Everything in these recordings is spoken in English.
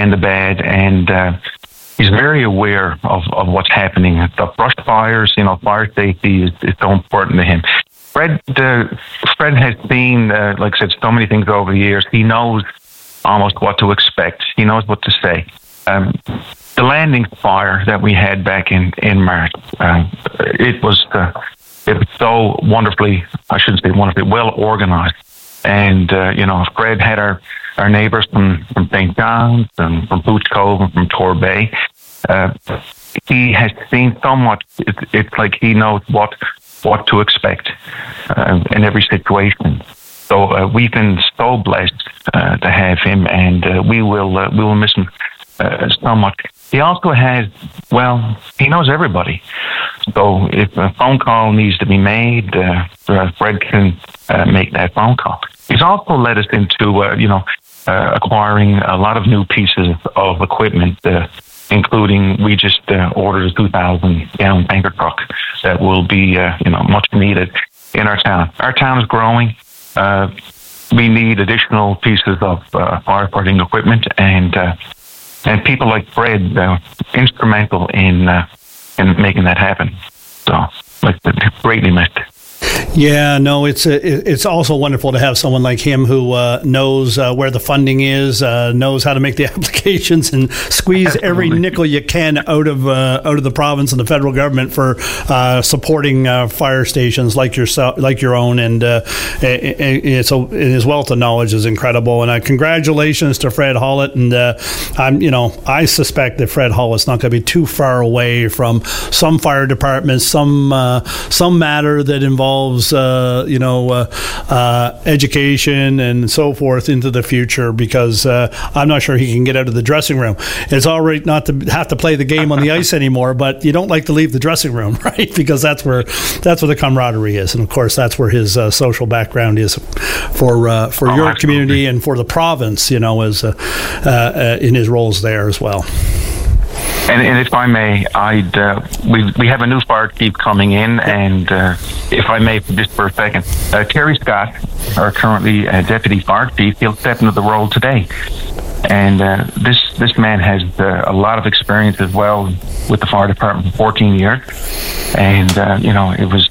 and the bad, and he's very aware of what's happening. The brush fires, fire safety is so important to him. Fred has seen, like I said, so many things over the years. He knows almost what to expect. He knows what to say. The landing fire that we had back in March, it was so wonderfully, I shouldn't say wonderfully, well organized. And, Fred had our neighbors from St. John's and from Pooch Cove and from Torbay. He has seen so much. It's like he knows what to expect in every situation. So we've been so blessed to have him, and we will miss him so much. He also has, he knows everybody. So if a phone call needs to be made, Fred can make that phone call. He's also led us into, acquiring a lot of new pieces of equipment, including we just ordered a 2,000-gallon tanker truck that will be, much needed in our town. Our town is growing. We need additional pieces of firefighting equipment, and people like Fred instrumental in making that happen. So, greatly missed. Yeah, no, it's also wonderful to have someone like him who knows where the funding is, knows how to make the applications, and squeeze every nickel you can out of the province and the federal government for supporting fire stations like your own, and his wealth of knowledge is incredible. And congratulations to Fred Hollett, and I suspect that Fred Hollett's not going to be too far away from some fire departments, some matter that involves education and so forth into the future, because I'm not sure he can get out of the dressing room. It's all right not to have to play the game on the ice anymore, but you don't like to leave the dressing room, right? Because that's where the camaraderie is, and of course that's where his social background is for your community and for the province, as in his roles there as well. And if I may, we have a new fire chief coming in, and if I may, just for a second, Terry Scott, our currently deputy fire chief, he'll step into the role today. And this man has a lot of experience as well with the fire department for 14 years, and it was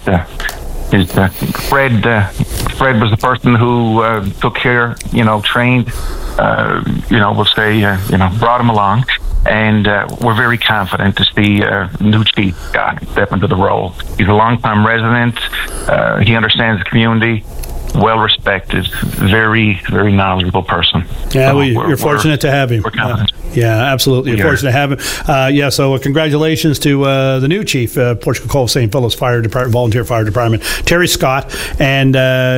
Fred was the person who took care, trained, we'll say, brought him along. And we're very confident to see new chief Scott step into the role. He's a long-time resident. He understands the community. Well respected, very, very knowledgeable person. Yeah, you're fortunate to have him. We're confident. Yeah, absolutely. You're fortunate to have him. So congratulations to the new chief, Portugal Cove St. Philip's Fire Department, Volunteer Fire Department, Terry Scott. And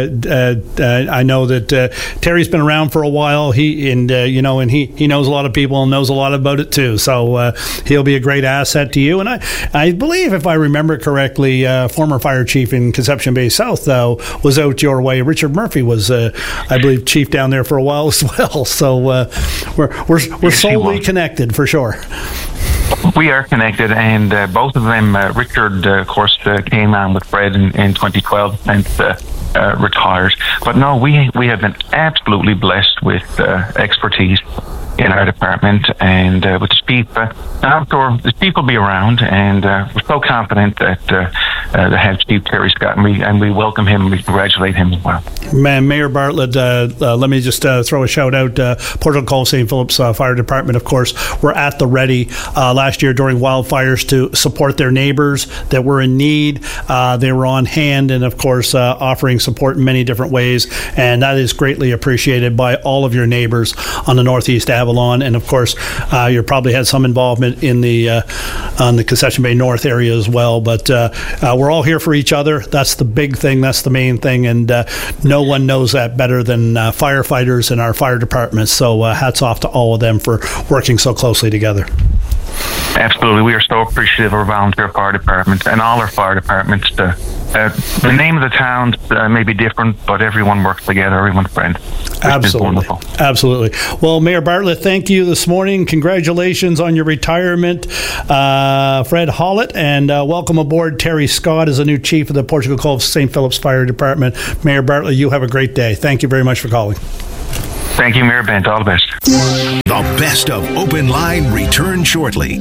I know that Terry's been around for a while. He knows a lot of people and knows a lot about it too. So he'll be a great asset to you. And I believe, if I remember correctly, former fire chief in Conception Bay South was out your way. Richard Murphy was, I believe, chief down there for a while as well. So we're solely connected for sure. We are connected, and both of them, Richard, of course, came on with Fred in 2012 and retired. But no, we have been absolutely blessed with expertise in our department, and with the chief, I'm sure the chief will be around, and we're so confident that to have Chief Terry Scott, and we welcome him and we congratulate him as well. Mayor Bartlett, let me just throw a shout out. Portugal Cove St. Philip's Fire Department, of course, were at the ready last year during wildfires to support their neighbors that were in need. They were on hand, and of course offering support in many different ways, and that is greatly appreciated by all of your neighbors on the Northeast Avalon. And of course you probably had some involvement in on the Conception Bay North area as well, but we're all here for each other. That's the big thing, that's the main thing, and no one knows that better than firefighters in our fire departments. So hats off to all of them for working so closely together. Absolutely. We are so appreciative of our volunteer fire departments and all our fire departments. The name of the towns may be different, but everyone works together, everyone's friends. Absolutely. Absolutely. Well, Mayor Bartlett, thank you this morning. Congratulations on your retirement, Fred Hollett, and welcome aboard Terry Scott as a new chief of the Portugal Cove St. Philip's Fire Department. Mayor Bartlett, you have a great day. Thank you very much for calling. Thank you, Mayor Bent. All the best. best of Open Line returns shortly.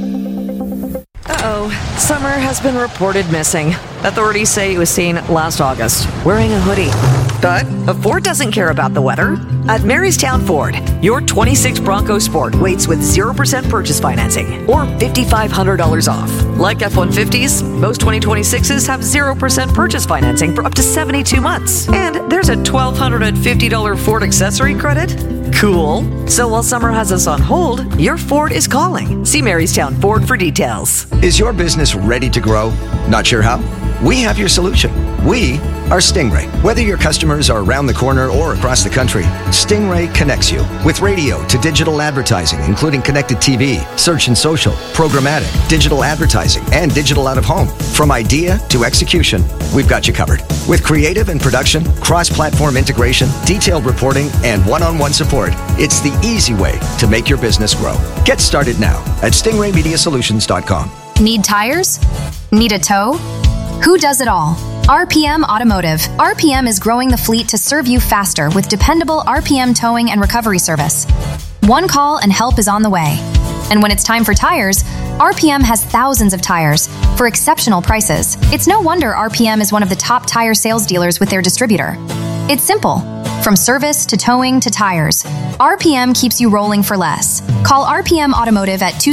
Summer has been reported missing. Authorities say he was seen last August wearing a hoodie. But Ford doesn't care about the weather. At Marystown Ford, your 26 Bronco Sport waits with 0% purchase financing or $5,500 off. Like F-150s, most 2026s have 0% purchase financing for up to 72 months. And there's a $1,250 Ford accessory credit. Cool. So while summer has us on hold, your Ford is calling. See Marystown Ford for details. Is your business ready to grow? Not sure how? We have your solution. We are Stingray. Whether your customers are around the corner or across the country, Stingray connects you with radio to digital advertising, including connected TV, search and social, programmatic, digital advertising, and digital out of home. From idea to execution, we've got you covered. With creative and production, cross-platform integration, detailed reporting, and one-on-one support, it's the easy way to make your business grow. Get started now at stingraymediasolutions.com. Need tires? Need a tow? Who does it all? RPM Automotive. RPM is growing the fleet to serve you faster with dependable RPM towing and recovery service. One call and help is on the way. And when it's time for tires, RPM has thousands of tires for exceptional prices. It's no wonder RPM is one of the top tire sales dealers with their distributor. It's simple. From service to towing to tires, RPM keeps you rolling for less. Call RPM Automotive at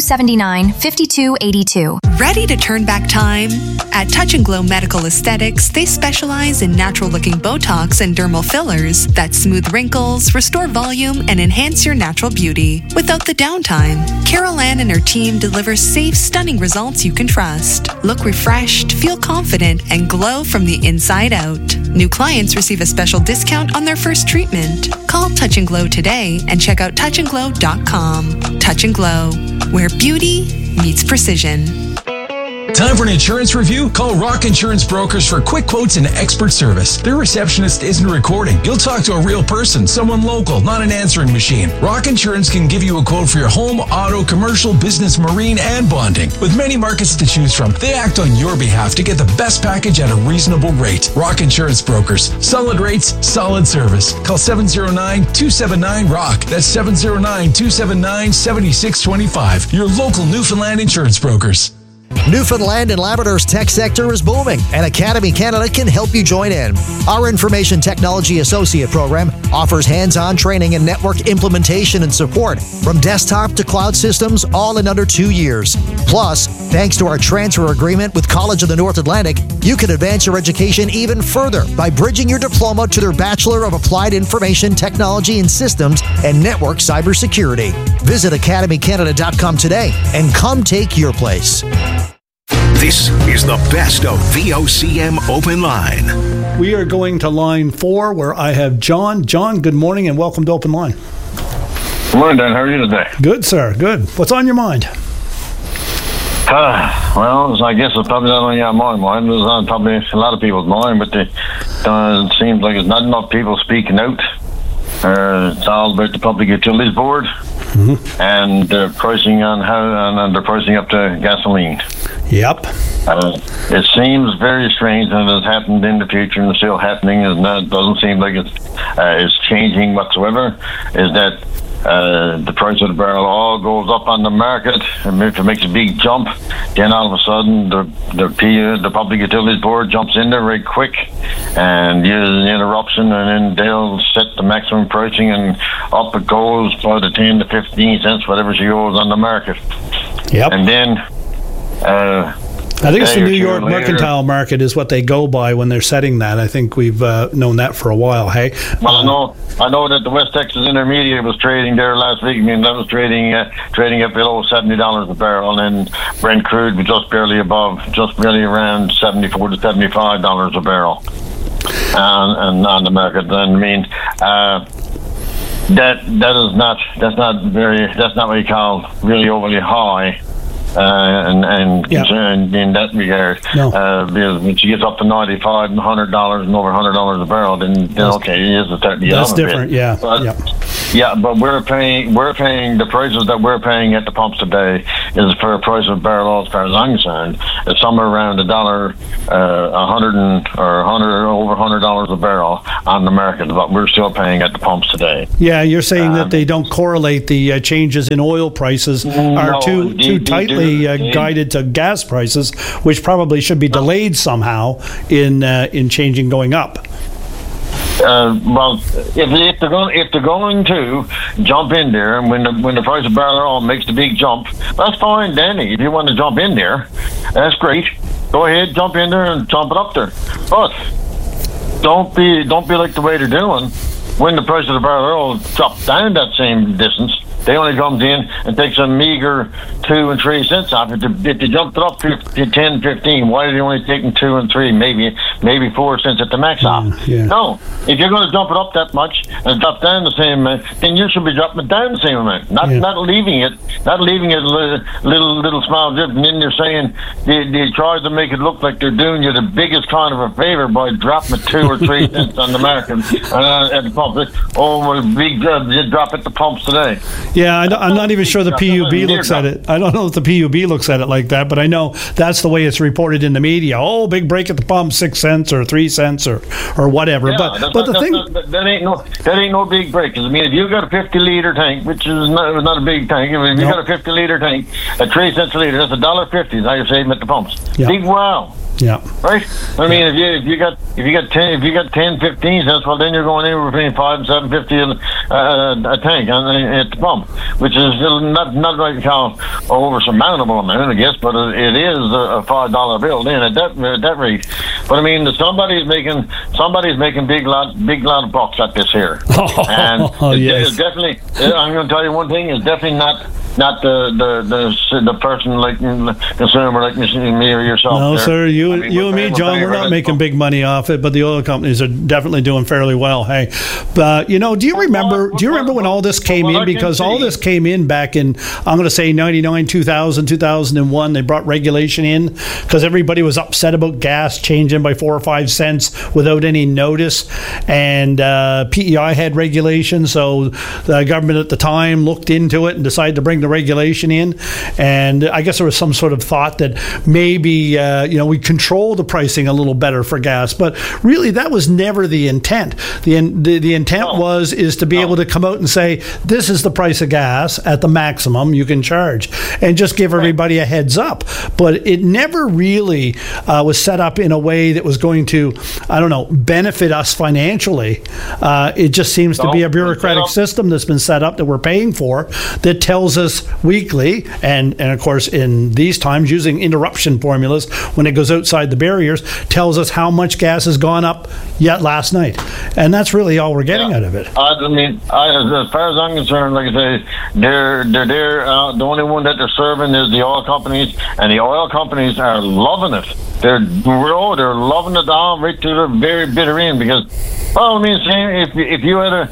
279-5282. Ready to turn back time? At Touch and Glow Medical Aesthetics, they specialize in natural-looking Botox and dermal fillers that smooth wrinkles, restore volume, and enhance your natural beauty without the downtime. Carol Ann and her team deliver safe, stunning results you can trust. Look refreshed, feel confident, and glow from the inside out. New clients receive a special discount on their first treatment. Call Touch and Glow today and check out touchandglow.com. Touch and Glow, where beauty meets precision. Time for an insurance review? Call Rock Insurance Brokers for quick quotes and expert service. Their receptionist isn't recording. You'll talk to a real person, someone local, not an answering machine. Rock Insurance can give you a quote for your home, auto, commercial, business, marine, and bonding. With many markets to choose from, they act on your behalf to get the best package at a reasonable rate. Rock Insurance Brokers. Solid rates, solid service. Call 709-279-ROCK. That's 709-279-7625. Your local Newfoundland insurance brokers. Newfoundland and Labrador's tech sector is booming, and Academy Canada can help you join in. Our Information Technology Associate program offers hands-on training and network implementation and support from desktop to cloud systems, all in under 2 years. Plus, thanks to our transfer agreement with College of the North Atlantic, you can advance your education even further by bridging your diploma to their Bachelor of Applied Information Technology and Systems and Network Cybersecurity. Visit academycanada.com today and come take your place. This is the best of VOCM Open Line. We are going to line 4 where I have John. John, good morning and welcome to Open Line. Good morning, Dan. How are you today? Good, sir. Good. What's on your mind? Well, I guess it's probably not only on my mind. It was on probably a lot of people's mind, but it seems like there's not enough people speaking out. It's all about the Public Utilities Board and their pricing on and they're pricing up the gasoline. Yep. It seems very strange that it has happened in the future and it's still happening. It doesn't seem like it's changing whatsoever. Is that the price of the barrel all goes up on the market, and if it makes a big jump, then all of a sudden the Public Utilities Board jumps in there very quick and uses an interruption, and then they'll set the maximum pricing, and up it goes by the 10 to 15 cents, whatever she goes on the market. Yep. And then I think it's the New York Mercantile Market is what they go by when they're setting that. I think we've known that for a while, hey? Well, I know that the West Texas Intermediate was trading there last week. I mean, that was trading at below $70 a barrel, and Brent crude was just barely around $74 to $75 a barrel. And on the market, then I mean, that's not what you call really overly high. Concerned in that regard, because when she gets up to $95 and $100 and over $100 a barrel, then okay, it is a 30. That's different, yeah. But Yeah, but we're paying the prices that we're paying at the pumps today is for a price of barrel oil, as far as I'm concerned, it's somewhere around $100 over $100 a barrel on the market. But we're still paying at the pumps today. Yeah, you're saying that they don't correlate the changes in oil prices are too tightly guided to gas prices, which probably should be delayed somehow in changing going up. Well, if they're going to jump in there, and when the price of barrel oil makes the big jump, that's fine, Danny. If you want to jump in there, that's great. Go ahead, jump in there and jump it up there. But don't be like the way they're doing. When the price of the barrel of oil drops down that same distance, they only comes in and takes a meager 2 and 3 cents off it. If they jumped it up to 10, 15, why are they only taking 2 and 3, maybe 4 cents at the max off? Yeah. No, if you're going to jump it up that much and drop down the same amount, then you should be dropping it down the same amount, not leaving it a little small dip. And then they're saying they try to make it look like they're doing you the biggest kind of a favor by dropping it 2 or 3 cents on the market at the pump. Oh, well, big drop at the pumps today. Yeah, I'm not even sure the PUB looks at it. I don't know if the PUB looks at it like that, but I know that's the way it's reported in the media. Oh, big break at the pump, 6 cents or 3 cents or whatever. Yeah, that ain't no big break. I mean, if you got a 50-liter tank, which is not a big tank, if you got a 50-liter tank at 3 cents a liter, that's $1.50. Now you're saving at the pumps. Yeah. Big wow. Yeah. Right. I mean, if you got 10, 15 cents, well, then you're going anywhere between $5 and $7.50 a tank at the pump, which is not right now over surmountable amount, I guess, but it is a $5 bill then at that rate. But I mean, somebody's making big lot of bucks at this here, and it's definitely. I'm going to tell you one thing: it's definitely not the person like consumer like me or yourself. No, sir. You and me, John, we're not making big money off it, but the oil companies are definitely doing fairly well. Hey, but do you remember when all this came in? Because all this came in back in, I'm going to say 99, 2000, 2001. They brought regulation in because everybody was upset about gas changing by 4 or 5 cents without any notice, and PEI had regulation, so the government at the time looked into it and decided to bring the regulation in, and I guess there was some sort of thought that maybe we control the pricing a little better for gas, but really that was never the intent. The intent is to be able to come out and say, this is the price of gas at the maximum you can charge, and just give everybody a heads up. But it never really was set up in a way that was going to, benefit us financially. It just seems to be a bureaucratic system that's been set up that we're paying for, that tells us weekly, and of course in these times using interruption formulas when it goes outside the barriers, tells us how much gas has gone up yet last night, and that's really all we're getting out of it. I mean, as far as I'm concerned, like I say, they're the only one that they're serving is the oil companies, and the oil companies are loving it. They're loving it down right to the very bitter end, because, well, I mean, if you had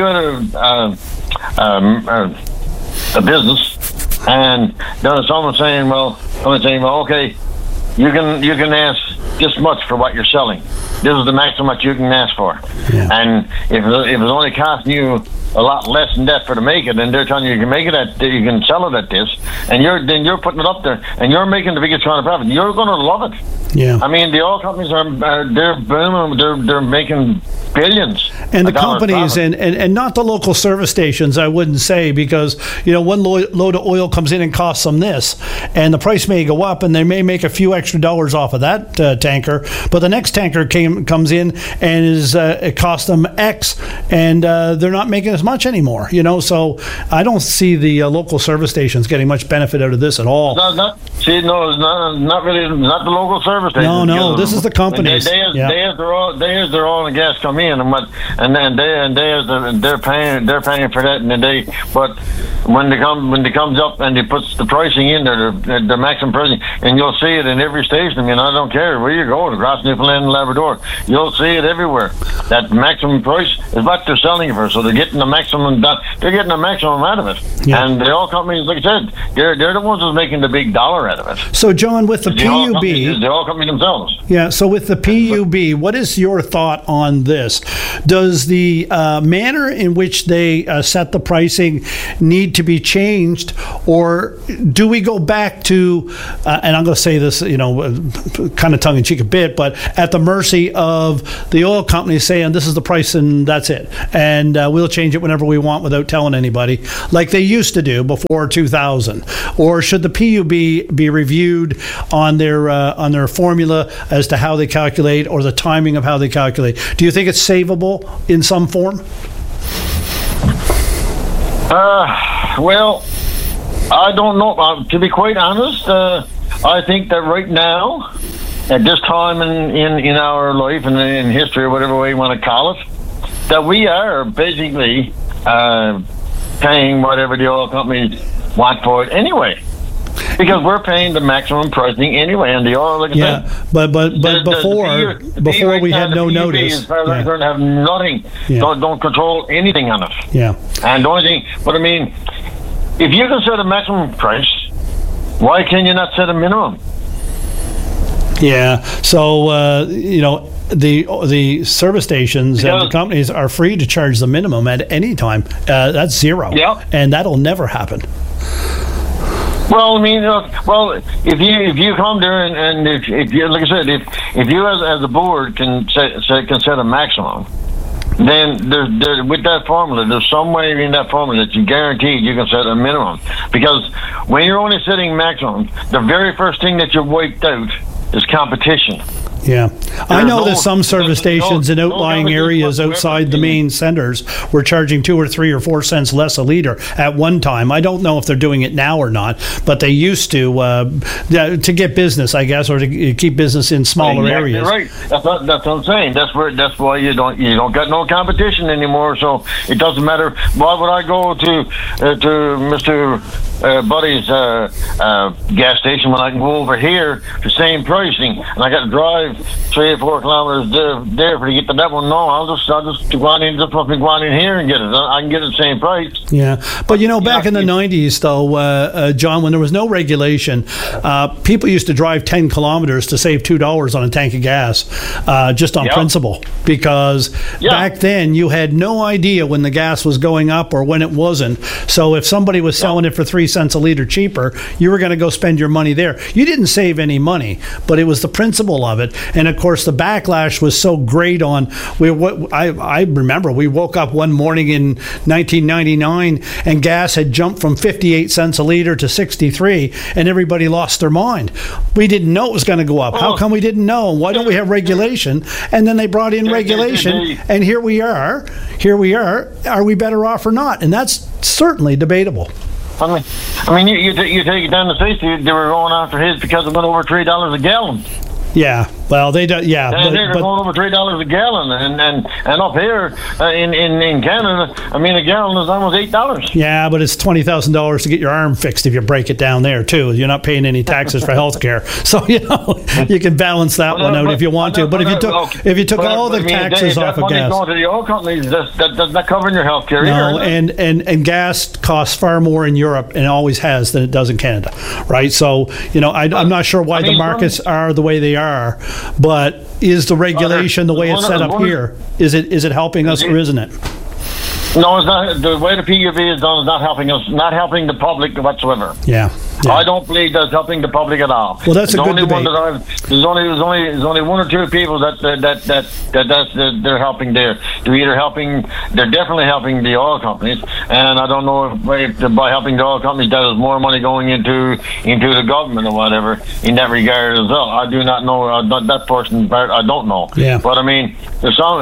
a business, and there was someone saying, okay, you can ask this much for what you're selling. This is the maximum that you can ask for. Yeah. And if it's only costing you a lot less than that to make it, and they're telling you can make it you can sell it at this, and you're putting it up there, and you're making the biggest kind of profit, you're going to love it. Yeah. I mean, the oil companies they're booming. They're making billions. And the companies and not the local service stations, I wouldn't say, because one load of oil comes in and costs them this, and the price may go up, and they may make a few extra dollars off of that tanker, but the next tanker comes in and it costs them X, and they're not making as much anymore. So I don't see the local service stations getting much benefit out of this at all. Not really. Not the local service stations. No. This is the companies. They have their oil and gas come in, they're paying for that, but when they comes up and they puts the pricing in there, the maximum pricing, and you'll see it in every station. I mean, I don't care where you go, across Newfoundland and Labrador, you'll see it everywhere. That maximum price is what they're selling it for, so they're getting the maximum. They're getting a maximum out of it. Yeah. And the oil companies, like I said, they're the ones that's making the big dollar out of it. So, John, with the PUB, the oil companies themselves. Yeah. So, with the PUB, what is your thought on this? Does the manner in which they set the pricing need to be changed, or do we go back to? And I'm going to say this, kind of tongue in cheek a bit, but at the mercy of the oil companies saying this is the price and that's it, and we'll change it whenever we want without telling anybody, like they used to do before 2000? Or should the PUB be reviewed on their formula as to how they calculate, or the timing of how they calculate? Do you think it's savable in some form? Well, I don't know. To be quite honest, I think that right now, at this time in our life and in history, or whatever way you want to call it, that we are basically paying whatever the oil companies want for it anyway. Because we're paying the maximum pricing anyway, and the oil, like I said, but before we had no notice. As far as I'm concerned, have nothing. Yeah. Don't control anything on it. Yeah. And the only thing, but I mean, if you can set a maximum price, why can you not set a minimum? Yeah. So the service stations and the companies are free to charge the minimum at any time. That's zero. Yeah. And that'll never happen. Well, I mean, if you come there and if you, like I said, if you as a board can set a maximum, then there with that formula, there's some way in that formula that you guaranteed you can set a minimum. Because when you're only setting maximum, the very first thing that you're wiped out is competition. Yeah. I know that some service stations in outlying areas outside the main centers were charging 2 or 3 or 4 cents less a liter at one time. I don't know if they're doing it now or not, but they used to get business, I guess, or to keep business in smaller areas. Right. That's what I'm saying. That's why you don't got no competition anymore. So it doesn't matter. Why would I go to Mr. Buddy's gas station when I can go over here for same pricing, and I got to drive 3 or 4 kilometers there to get to that one? No, I'll just go on in here and get it. I can get it the same price. Yeah, but back in the 90s, though, John, when there was no regulation, people used to drive 10 kilometers to save $2 on a tank of gas, just on principle, because back then you had no idea when the gas was going up or when it wasn't. So if somebody was selling it for 3 cents a liter cheaper, you were going to go spend your money there. You didn't save any money, but it was the principle of it. And of course, the backlash was so great on. I remember we woke up one morning in 1999 and gas had jumped from 58 cents a liter to 63, and everybody lost their mind. We didn't know it was going to go up. How come we didn't know? Why don't we have regulation? And then they brought in regulation, and here we are. Are we better off or not? And that's certainly debatable. I mean, you take it down the street. They were going after his because it went over $3 a gallon. Yeah, well, they do. Yeah, they're going over $3 a gallon, and up here in Canada, I mean, a gallon is almost $8. Yeah, but it's $20,000 to get your arm fixed if you break it down there too. You're not paying any taxes for health care, so you can balance that one out if you want to. But if you took all the taxes off of gas, going to the oil companies, that's not covering your health care. No, and gas costs far more in Europe and always has than it does in Canada, right? So I'm not sure why the markets are the way they are, but is the regulation the way it's set up here? Is it helping us or isn't it? No, it's not. The way the PUB is done is not helping us, not helping the public whatsoever. Yeah. I don't believe that's helping the public at all. Well, that's a good debate. There's only 1 or 2 people that they're helping there. They're definitely helping the oil companies, and I don't know if by helping the oil companies that is more money going into the government or whatever in that regard as well. I do not know that portion part. I don't know. Yeah. But I mean, there's 1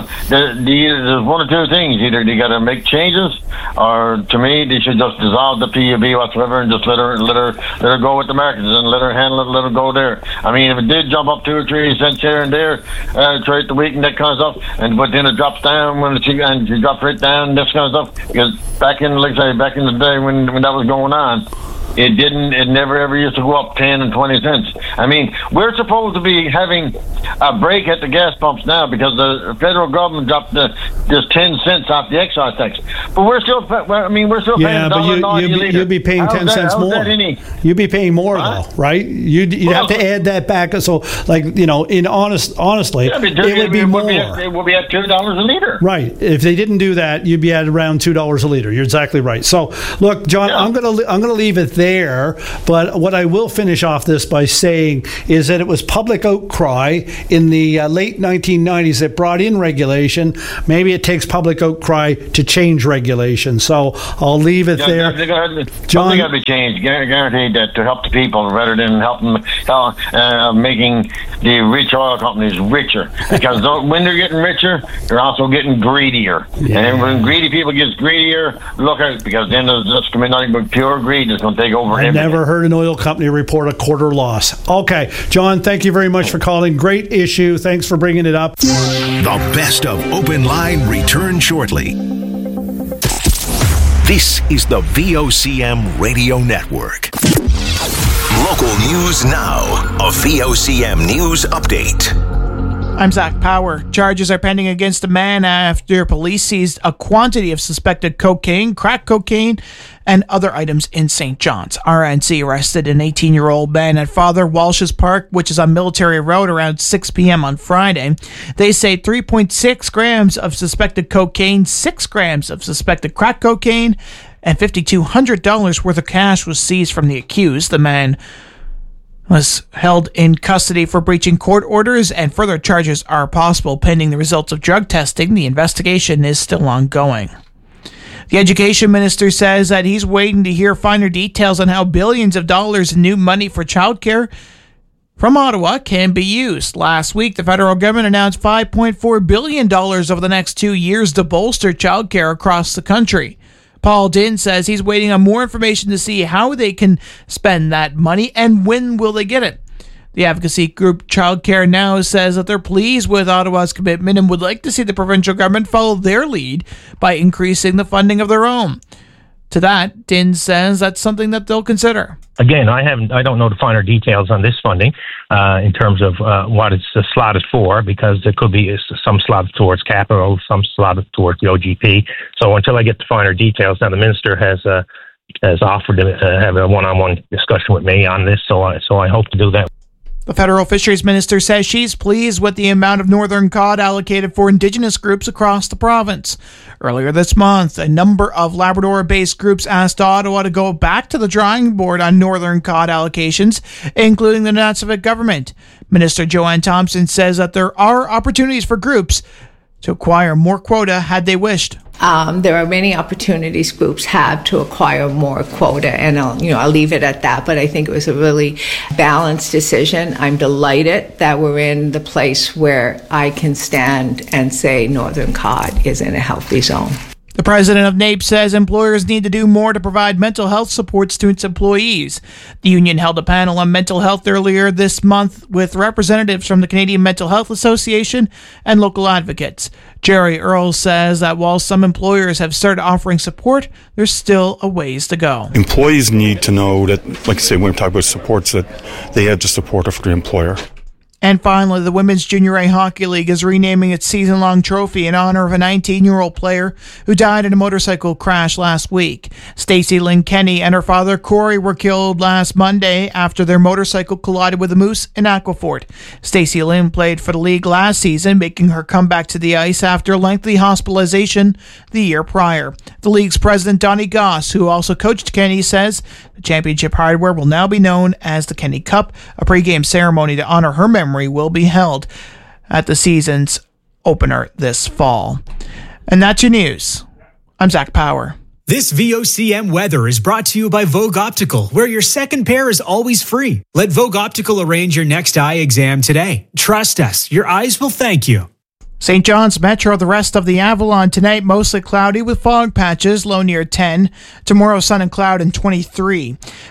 or 2 things. Either they got to make changes, or to me, they should just dissolve the PUB whatsoever and just let her go with the markets and let her handle it, let her go there. I mean, if it did jump up 2 or 3 cents here and there throughout the week and that kind of stuff, but then it drops down when she drops right down, this kind of stuff. Because back in the day when that was going on, It never ever used to go up 10 and 20 cents. I mean, we're supposed to be having a break at the gas pumps now because the federal government dropped just 10 cents off the excise tax. But we're still paying $1.90. You'd be paying 10 cents more. You'd be paying more though, right? You'd have to add that back. So, honestly, it would be more. It would be at $2 a liter. Right. If they didn't do that, you'd be at around $2 a liter. You're exactly right. So, look, John, I'm gonna leave it there. But what I will finish off this by saying is that it was public outcry in the late 1990s that brought in regulation. Maybe it takes public outcry to change regulation. So I'll leave it there. Something got to be changed, guaranteed, that to help the people rather than help them making the rich oil companies richer. Because when they're getting richer, they're also getting greedier. Yeah. And when greedy people get greedier, look out, because then there's just going to be nothing but pure greed that's going to take over everything. Never heard an oil company report a quarter loss. Okay, John, thank you very much for calling. Great issue. Thanks for bringing it up. The best of Open Line returns shortly. This is the VOCM Radio Network. Local news now. A VOCM news update. I'm Zach Power. Charges are pending against a man after police seized a quantity of suspected cocaine, crack cocaine, and other items in St. John's. RNC arrested an 18-year-old man at Father Walsh's Park, which is on Military Road, around 6 p.m. on Friday. They say 3.6 grams of suspected cocaine, 6 grams of suspected crack cocaine, and $5,200 worth of cash was seized from the accused. The man was held in custody for breaching court orders, and further charges are possible pending the results of drug testing. The investigation is still ongoing. The education minister says that he's waiting to hear finer details on how billions of dollars in new money for childcare from Ottawa can be used. Last week, the federal government announced $5.4 billion over the next 2 years to bolster childcare across the country. Paul Dinn says he's waiting on more information to see how they can spend that money and when will they get it. The advocacy group Childcare Now says that they're pleased with Ottawa's commitment and would like to see the provincial government follow their lead by increasing the funding of their own. To that, Dinn says that's something that they'll consider. Again, I don't know the finer details on this funding in terms of what it's slotted for, because there could be some slotted towards capital, some slotted towards the OGP. So until I get the finer details, now the minister has offered to have a one-on-one discussion with me on this, so I hope to do that. The federal fisheries minister says she's pleased with the amount of northern cod allocated for Indigenous groups across the province. Earlier this month, a number of Labrador-based groups asked Ottawa to go back to the drawing board on northern cod allocations, including the Nunavut government. Minister Joanne Thompson says that there are opportunities for groups to acquire more quota had they wished. There are many opportunities groups have to acquire more quota, and I'll leave it at that. But I think it was a really balanced decision. I'm delighted that we're in the place where I can stand and say northern cod is in a healthy zone. The president of NAPE says employers need to do more to provide mental health supports to its employees. The union held a panel on mental health earlier this month with representatives from the Canadian Mental Health Association and local advocates. Jerry Earl says that while some employers have started offering support, there's still a ways to go. Employees need to know that, like I say, when we talk about supports, that they have the support of their employer. And finally, the Women's Junior A Hockey League is renaming its season-long trophy in honor of a 19-year-old player who died in a motorcycle crash last week. Stacey Lynn Kenny and her father, Corey, were killed last Monday after their motorcycle collided with a moose in Aquafort. Stacey Lynn played for the league last season, making her comeback to the ice after a lengthy hospitalization the year prior. The league's president, Donnie Goss, who also coached Kenny, says the championship hardware will now be known as the Kenny Cup. A pregame ceremony to honor her memory will be held at the season's opener this fall. And that's your news. I'm Zach Power. This VOCM weather is brought to you by Vogue Optical, where your second pair is always free. Let Vogue Optical arrange your next eye exam today. Trust us, your eyes will thank you. St. John's Metro, the rest of the Avalon tonight, mostly cloudy with fog patches, low near 10. Tomorrow, sun and cloud and 23.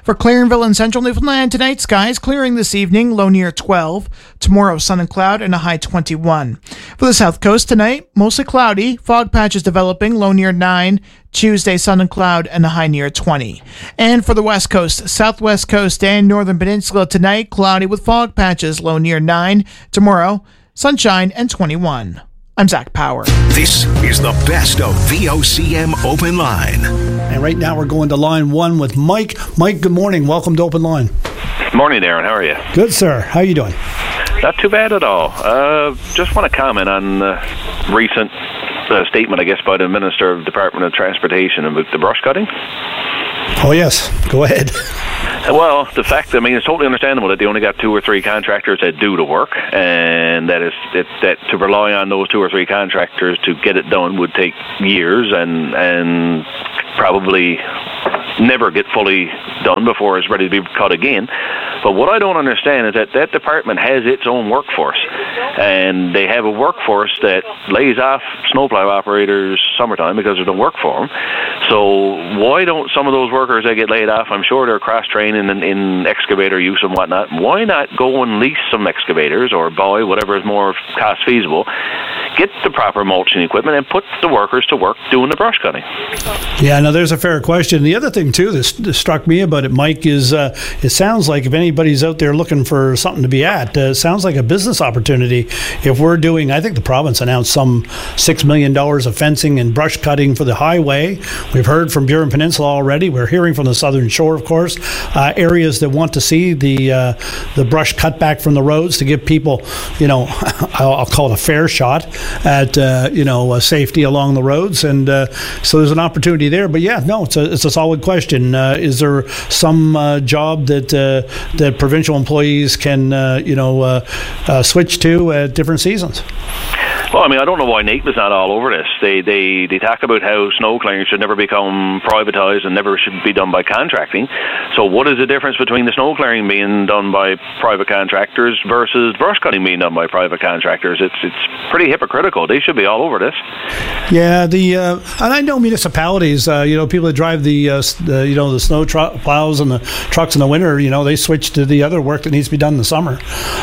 For Clarenville and central Newfoundland tonight, skies clearing this evening, low near 12. Tomorrow, sun and cloud and a high 21. For the south coast tonight, mostly cloudy, fog patches developing, low near 9. Tuesday, sun and cloud and a high near 20. And for the west coast, southwest coast and northern peninsula tonight, cloudy with fog patches, low near 9. Tomorrow, sunshine and 21. I'm Zach Power. This is the best of VOCM Open Line. And right now we're going to line 1 with Mike. Mike, good morning. Welcome to Open Line. Morning, Darren. How are you? Good, sir. How are you doing? Not too bad at all. Just want to comment on recent statement, I guess, by the Minister of Department of Transportation about the brush cutting. Oh, yes. Go ahead. Well, the fact, I mean, it's totally understandable that they only got 2 or 3 contractors that do the work, and that to rely on those 2 or 3 contractors to get it done would take years and probably never get fully done before it's ready to be cut again. But what I don't understand is that department has its own workforce, and they have a workforce that lays off snowplow operators summertime because there's no work for them. So why don't some of those workers that get laid off, I'm sure they're cross-training in excavator use and whatnot, why not go and lease some excavators or buy whatever is more cost feasible, get the proper mulching equipment, and put the workers to work doing the brush cutting? Yeah, no, there's a fair question. The other thing, too, that struck me about it, Mike, is it sounds like if anybody's out there looking for something to be at, it sounds like a business opportunity. If we're doing, I think the province announced some $6 million of fencing and brush cutting for the highway. We've heard from Burin Peninsula already. We're hearing from the Southern Shore, of course, areas that want to see the brush cut back from the roads to give people, I'll call it a fair shot at, safety along the roads. And so there's an opportunity there. But yeah, no, it's a solid question. Is there some job that provincial employees can, switch to at different seasons? Well, I mean, I don't know why NAPA's not all over this. They talk about how snow clearing should never become privatised and never should be done by contracting. So what is the difference between the snow clearing being done by private contractors versus brush cutting being done by private contractors? It's pretty hypocritical. They should be all over this. Yeah, and I know municipalities, people that drive the snow plows and the trucks in the winter, they switch to the other work that needs to be done in the summer.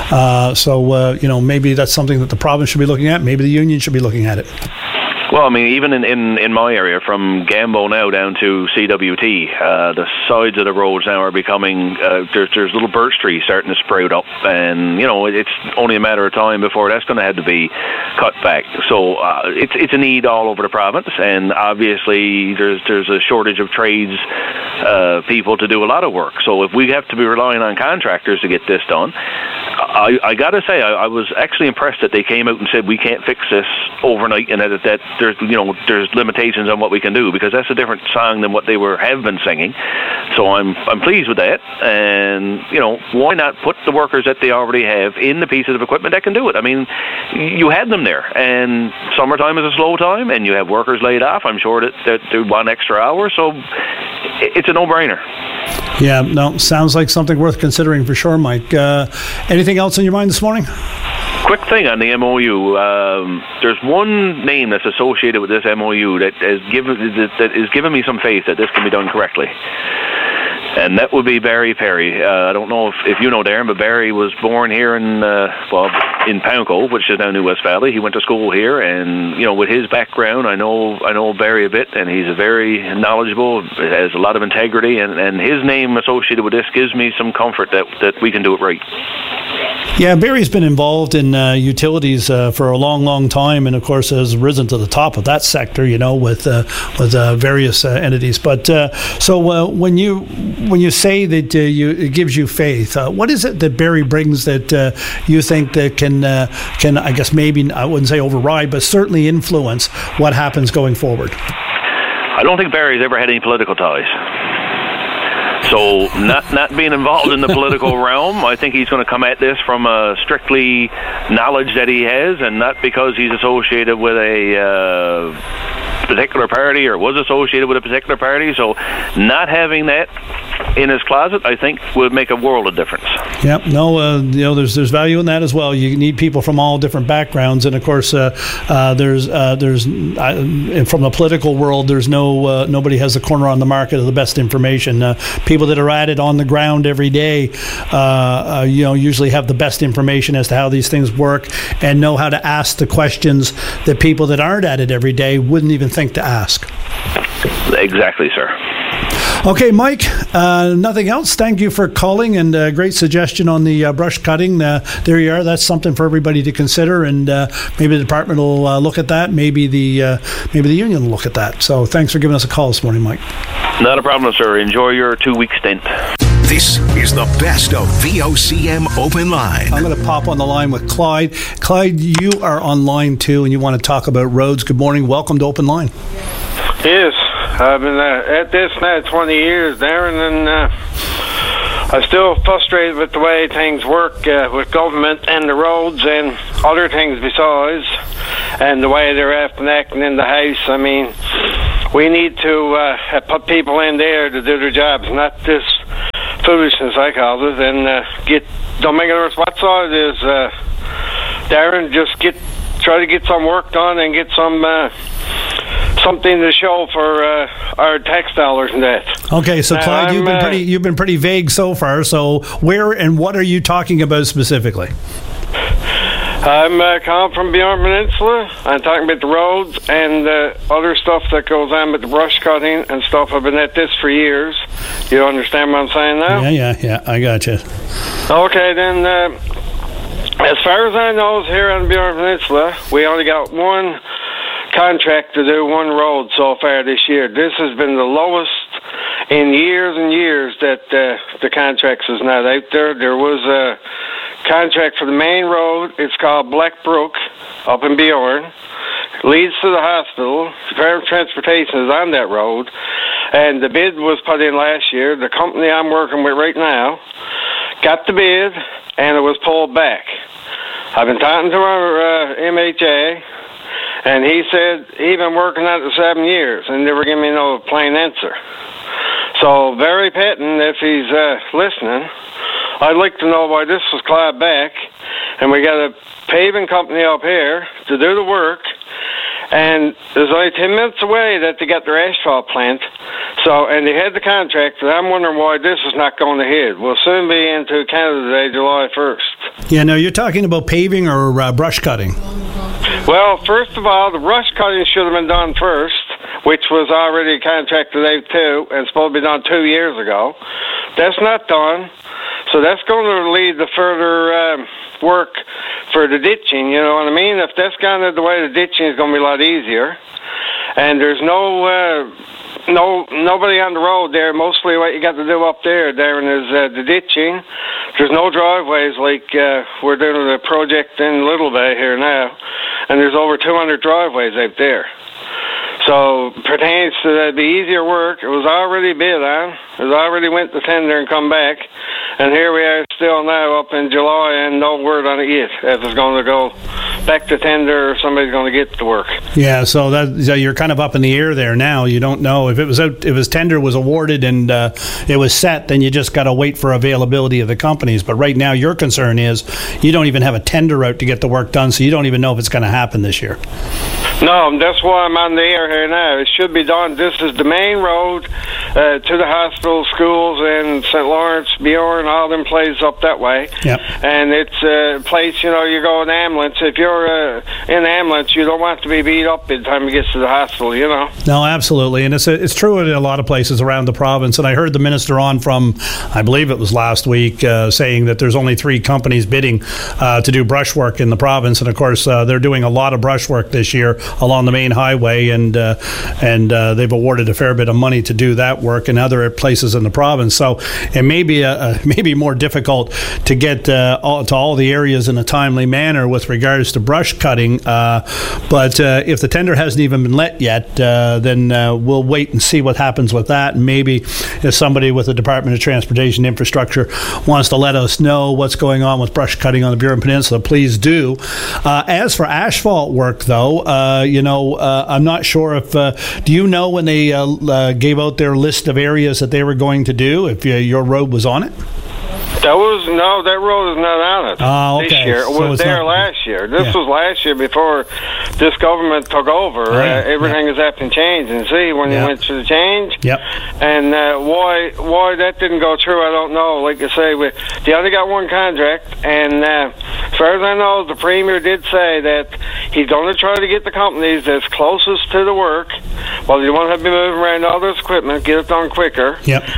So maybe that's something that the province should be looking at. Maybe the union should be looking at it. Well, I mean, even in my area, from Gambo now down to CWT, the sides of the roads now are becoming, there's little birch trees starting to sprout up, and, it's only a matter of time before that's going to have to be cut back. So it's a need all over the province, and obviously there's a shortage of trades people to do a lot of work. So if we have to be relying on contractors to get this done, I got to say, I was actually impressed that they came out and said we can't fix this overnight, and that there's limitations on what we can do, because that's a different song than what they have been singing. So I'm pleased with that, and why not put the workers that they already have in the pieces of equipment that can do it? I mean, you had them there, and summertime is a slow time, and you have workers laid off. I'm sure that they want extra hours, so it's a no-brainer. Yeah, no, sounds like something worth considering for sure, Mike. Anything else in your mind this morning? Quick thing on the MOU. There's one name that's associated with this MOU that is giving me some faith that this can be done correctly. And that would be Barry Perry. I don't know if you know Darren, but Barry was born here in Pownco, which is now New West Valley. He went to school here, and with his background, I know Barry a bit, and he's a very knowledgeable, has a lot of integrity, and his name associated with this gives me some comfort that we can do it right. Yeah, Barry's been involved in utilities for a long, long time, and of course has risen to the top of that sector, with various entities. But so when you say that it gives you faith, what is it that Barry brings that you think that can I guess maybe I wouldn't say override, but certainly influence what happens going forward? I don't think Barry's ever had any political ties. So not being involved in the political realm, I think he's going to come at this from a strictly knowledge that he has, and not because he's associated with a particular party or was associated with a particular party. So not having that in his closet, I think, would make a world of difference. Yep. No, there's value in that as well. You need people from all different backgrounds, and of course, there's from the political world, there's nobody has the corner on the market of the best information. People that are at it on the ground every day, usually have the best information as to how these things work and know how to ask the questions that people that aren't at it every day wouldn't even think to ask. Exactly, sir. Okay, Mike, nothing else. Thank you for calling, and great suggestion on the brush cutting. There you are. That's something for everybody to consider, and maybe the department will look at that. Maybe the union will look at that. So thanks for giving us a call this morning, Mike. Not a problem, sir. Enjoy your 2-week stint. This is the best of VOCM Open Line. I'm going to pop on the line with Clyde. Clyde, you are on line too, and you want to talk about roads. Good morning. Welcome to Open Line. Yes, I've been at this now 20 years, Darren, and I'm still frustrated with the way things work with government and the roads and other things besides, and the way they're acting in the House. I mean, we need to put people in there to do their jobs, not this foolishness, I call it, and don't make it worse what side it is, Darren, just try to get some work done and get something to show for our tax dollars and that. Okay, so Clyde, you've been pretty vague so far. So where and what are you talking about specifically? I'm calling from Bjorn Peninsula. I'm talking about the roads and other stuff that goes on with the brush cutting and stuff. I've been at this for years. You understand what I'm saying now? Yeah, I got you. Okay, then, as far as I know, here on Bjorn Peninsula, we only got one contract to do one road so far this year. This has been the lowest in years and years that the contracts is not out there. There was a contract for the main road. It's called Black Brook up in Bjorn. Leads to the hospital. Department of Transportation is on that road, and the bid was put in last year. The company I'm working with right now got the bid, and it was pulled back. I've been talking to our MHA, and he said he'd been working on it for 7 years and never gave me no plain answer. So, Barry Patton, if he's listening, I'd like to know why this was clawed back, and we got a paving company up here to do the work, and there's only 10 minutes away that they got their asphalt plant. So, and they had the contract, and I'm wondering why this is not going ahead. We'll soon be into Canada Day, July 1st. Yeah, no, you're talking about paving or brush cutting? Well, first of all, the brush cutting should have been done first, which was already contracted out too, and supposed to be done 2 years ago. That's not done, so that's going to lead to further work for the ditching, you know what I mean? If that's gone the way, the ditching is going to be a lot easier. And there's nobody on the road there. Mostly what you got to do up there, Darren, is the ditching. There's no driveways like we're doing a project in Little Bay here now, and there's over 200 driveways out there. So pertains to that, be easier work. It was already bid on. It was already went to tender and come back. And here we are still now up in July and no word on it yet. If it's going to go back to tender or somebody's going to get to work. Yeah, so you're kind of up in the air there now. You don't know if tender was awarded and it was set, then you just got to wait for availability of the companies. But right now your concern is you don't even have a tender out to get the work done, so you don't even know if it's going to happen this year. No, that's why I'm on the air here now. It should be done. This is the main road to the hospital, schools, and St. Lawrence, Bjorn, all them places up that way. Yep. And it's a place, you know, you go in ambulance. If you're in ambulance, you don't want to be beat up by the time you get to the hospital, you know. No, absolutely. And it's true in a lot of places around the province. And I heard the minister on from, I believe it was last week, saying that there's only 3 companies bidding to do brush work in the province. And, of course, they're doing a lot of brush work this year along the main highway, and they've awarded a fair bit of money to do that work in other places in the province. So it may be maybe more difficult to get to all the areas in a timely manner with regards to brush cutting. But if the tender hasn't even been let yet, then we'll wait and see what happens with that. And maybe if somebody with the Department of Transportation Infrastructure wants to let us know what's going on with brush cutting on the Burin Peninsula, please do. As for asphalt work, though, I'm not sure if do you know when they gave out their list of areas that they were going to do, if your road was on it? That road is not on it this year. It was there last year. This was last year before this government took over. Everything has happened change. And see, when you went to the change, and why that didn't go through, I don't know. Like I say, they only got one contract, and as far as I know, the Premier did say that he's going to try to get the companies that's closest to the work. Well, you won't have to be moving around all this equipment, get it done quicker.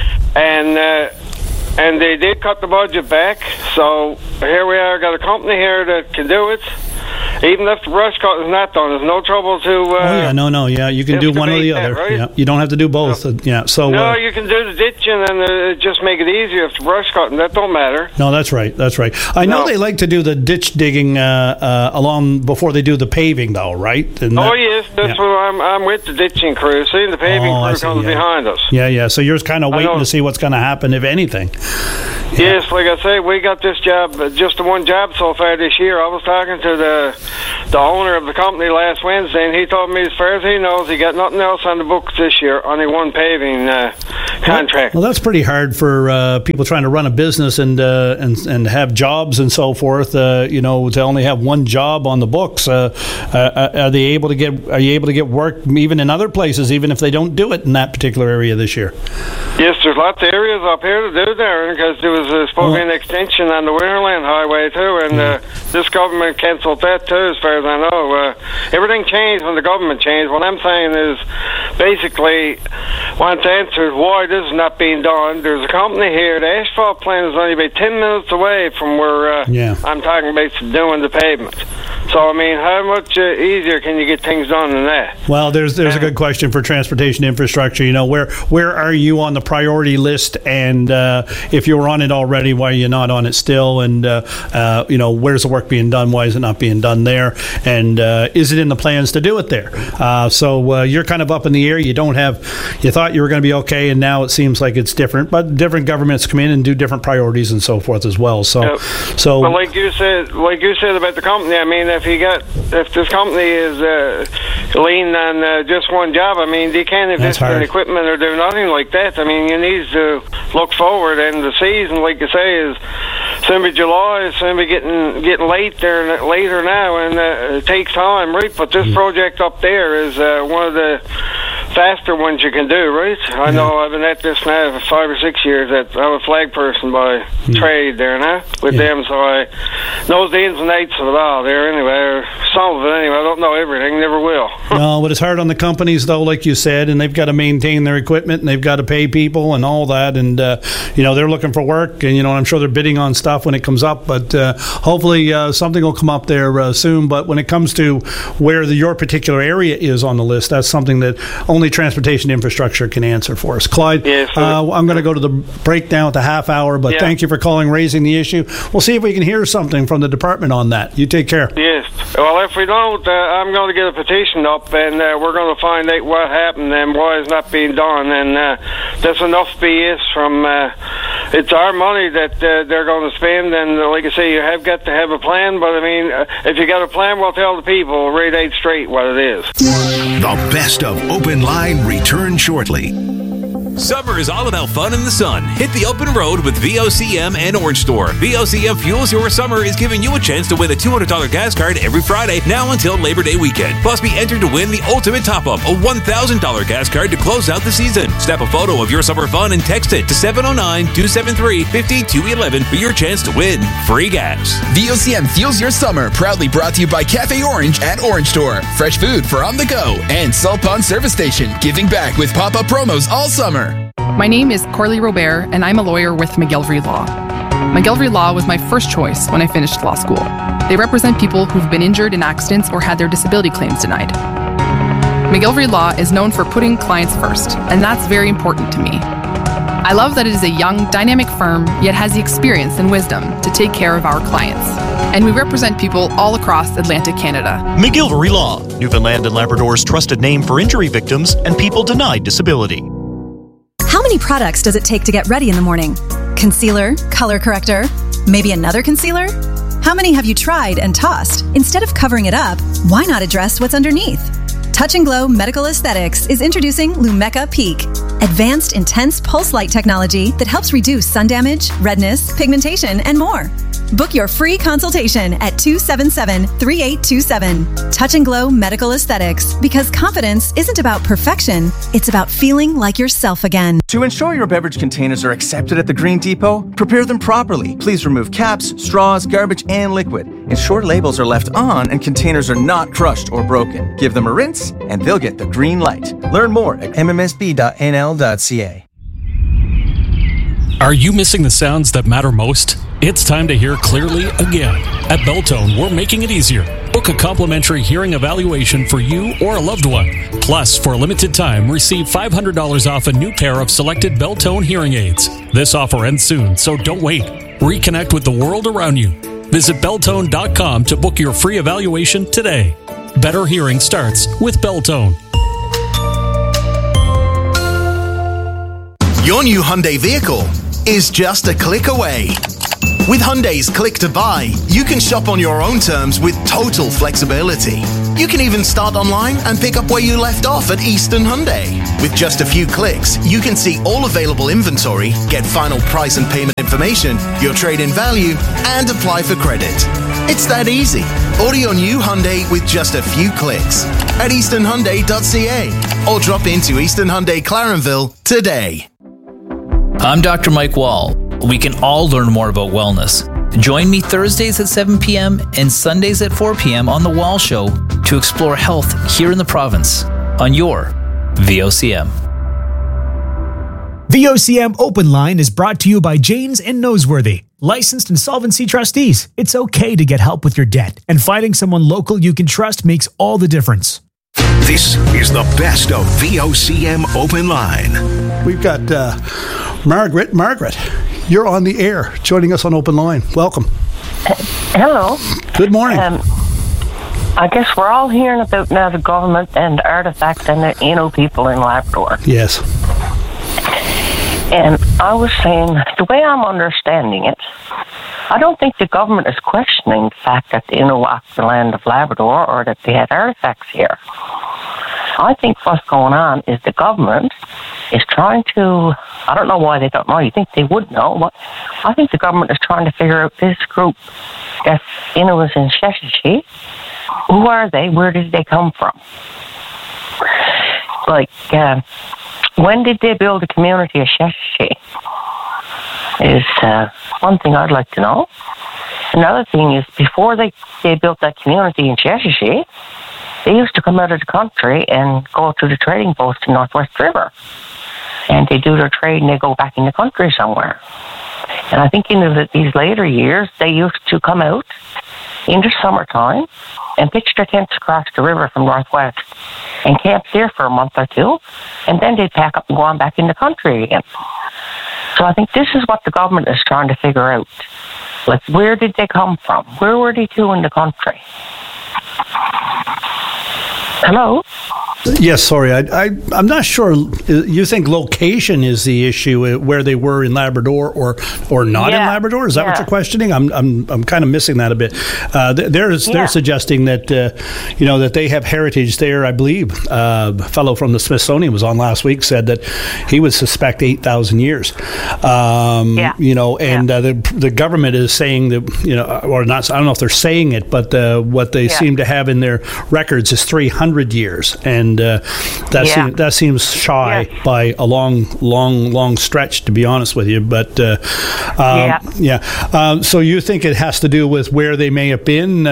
And they did cut the budget back, so here we are, got a company here that can do it. Even if the brush cut is not done, there's no trouble to... you can do one or the other. Right? Yeah, you don't have to do both. So you can do the ditching and just make it easier if the brush cutting. That don't matter. No, that's right. I know they like to do the ditch digging along before they do the paving, though, right? Yes, that's what I'm with the ditching crew. See, the paving crew comes behind us. Yeah. So you're kind of waiting to see what's going to happen, if anything. Yes, like I say, we got this job, just the one job so far this year. I was talking to the owner of the company last Wednesday, and he told me, as far as he knows, he got nothing else on the books this year, only one paving contract. Well, that's pretty hard for people trying to run a business and have jobs and so forth. To only have one job on the books. Are you able to get work even in other places, even if they don't do it in that particular area this year? Yes, there's lots of areas up here to do there, because there was supposed to be an extension on the Winterland Highway too, and this government cancelled that too, as far as I know. Everything changed when the government changed. What I'm saying is, basically, want to answer why this is not being done. There's a company here, the asphalt plant is only about 10 minutes away from where I'm talking about doing the pavement. So, I mean, how much easier can you get things done than that? Well, there's a good question for transportation infrastructure. Where are you on the priority list? And if you were on it already, why are you not on it still? And, where's the work being done? Why is it not being done there? And is it in the plans to do it there? So you're kind of up in the air. You thought you were going to be okay, and now it seems like it's different. But different governments come in and do different priorities and so forth as well. But like you said about the company, I mean, if this company is leaning on just one job, I mean, they can't invest in equipment or do nothing like that. I mean, you need to look forward, and the season, like you say, is soon be July. It's soon be getting later now, and it takes time, right? But this project up there is one of the faster ones you can do, right? I know I've been at this now for 5 or 6 years. I'm a flag person by trade there now with them, so I know the ins and outs of it all there anyway, or some of it anyway. I don't know everything, never will. No, but it's hard on the companies, though, like you said, and they've got to maintain their equipment, and they've got to pay people and all that, and, they're looking for work, and, I'm sure they're bidding on stuff when it comes up, but hopefully something will come up there soon. But when it comes to where your particular area is on the list, that's something that only transportation infrastructure can answer for us. Clyde, I'm going to go to the break now at the half hour, but thank you for calling, raising the issue. We'll see if we can hear something from the department on that. You take care. Yes. Well, if we don't, I'm going to get a petition up, and we're going to find out what happened and why it's not being done. And that's enough BS from... it's our money that they're going to spend, and like I say, you have got to have a plan. But I mean, if you got a plan, we'll tell the people right out straight what it is. The best of Open Line returns shortly. Summer is all about fun in the sun. Hit the open road with VOCM and Orange Store. VOCM Fuels Your Summer is giving you a chance to win a $200 gas card every Friday now until Labor Day weekend. Plus, be entered to win the ultimate top-up, a $1,000 gas card to close out the season. Snap a photo of your summer fun and text it to 709-273-5211 for your chance to win free gas. VOCM Fuels Your Summer, proudly brought to you by Cafe Orange at Orange Store. Fresh food for on the go. And Salt Pond Service Station, giving back with pop-up promos all summer. My name is Corley Robert, and I'm a lawyer with McGillivray Law. McGillivray Law was my first choice when I finished law school. They represent people who've been injured in accidents or had their disability claims denied. McGillivray Law is known for putting clients first, and that's very important to me. I love that it is a young, dynamic firm, yet has the experience and wisdom to take care of our clients. And we represent people all across Atlantic Canada. McGillivray Law, Newfoundland and Labrador's trusted name for injury victims and people denied disability. How many products does it take to get ready in the morning? Concealer, color corrector, maybe another concealer? How many have you tried and tossed? Instead of covering it up, why not address what's underneath? Touch and Glow Medical Aesthetics is introducing Lumecca Peak, advanced intense pulse light technology that helps reduce sun damage, redness, pigmentation, and more. Book your free consultation at 277-3827. Touch and Glow Medical Aesthetics, because confidence isn't about perfection, it's about feeling like yourself again. To ensure your beverage containers are accepted at the Green Depot, prepare them properly. Please remove caps, straws, garbage, and liquid. Ensure labels are left on and containers are not crushed or broken. Give them a rinse and they'll get the green light. Learn more at mmsb.nl.ca. Are you missing the sounds that matter most? It's time to hear clearly again. At Belltone, we're making it easier. Book a complimentary hearing evaluation for you or a loved one. Plus, for a limited time, receive $500 off a new pair of selected Belltone hearing aids. This offer ends soon, so don't wait. Reconnect with the world around you. Visit Belltone.com to book your free evaluation today. Better hearing starts with Belltone. Your new Hyundai vehicle is just a click away. With Hyundai's Click to Buy, you can shop on your own terms with total flexibility. You can even start online and pick up where you left off at Eastern Hyundai. With just a few clicks, you can see all available inventory, get final price and payment information, your trade-in value, and apply for credit. It's that easy. Order your new Hyundai with just a few clicks at easternhyundai.ca or drop into Eastern Hyundai Clarenville today. I'm Dr. Mike Wall. We can all learn more about wellness. Join me Thursdays at 7 p.m. and Sundays at 4 p.m. on The Wall Show to explore health here in the province on your VOCM. VOCM Open Line is brought to you by Janes and Noseworthy, licensed insolvency trustees. It's okay to get help with your debt, and finding someone local you can trust makes all the difference. This is the best of VOCM Open Line. We've got Margaret. Margaret, you're on the air, joining us on Open Line. Welcome. Hello. Good morning. I guess we're all hearing about now the government and artifacts and the Innu people in Labrador. Yes. And I was saying, the way I'm understanding it, I don't think the government is questioning the fact that the Innu walked the land of Labrador or that they had artifacts here. I think what's going on is the government is trying to, I don't know why they don't know, you think they would know, but I think the government is trying to figure out this group that Innu was in Sheshatshiu. Who are they? Where did they come from? Like, when did they build a community of Sheshatshiu? Is one thing I'd like to know. Another thing is, before they built that community in Sheshatshiu, they used to come out of the country and go to the trading post in Northwest River. And they do their trade and they go back in the country somewhere. And I think in these later years, they used to come out in the summertime and pitch their tents across the river from Northwest and camp there for a month or two. And then they'd pack up and go on back in the country again. So I think this is what the government is trying to figure out. Like, where did they come from? Where were they to in the country? Hello? Yes, sorry. I'm not sure. You think location is the issue, where they were in Labrador or not in Labrador? Is that what you're questioning? I'm kind of missing that a bit. They're suggesting that that they have heritage there. I believe a fellow from the Smithsonian was on last week, said that he would suspect 8,000 years. The government is saying that or not. I don't know if they're saying it, but what they seem to have in their records is 300 years, and that seems shy by a long stretch, to be honest with you. But so you think it has to do with where they may have been?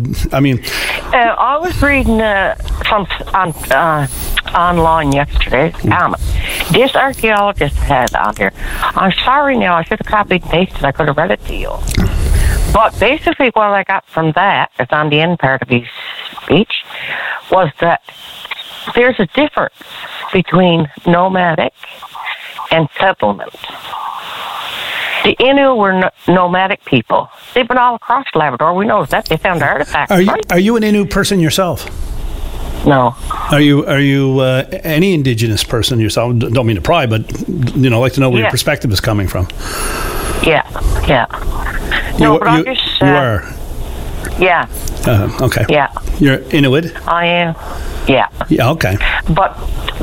I was reading some online yesterday. This archaeologist had on here. I'm sorry now, I should have copied and pasted. I could have read it to you. But basically what I got from that, it's on the end part of his speech, was that there's a difference between nomadic and settlement. The Innu were nomadic people. They've been all across Labrador. We know that. They found artifacts. Are you an Innu person yourself? No. Are you any Indigenous person yourself? Don't mean to pry, but I'd like to know where your perspective is coming from. Yeah. No, but you are. Yeah. Okay. Yeah. You're Inuit? I am. Yeah. Yeah, okay. But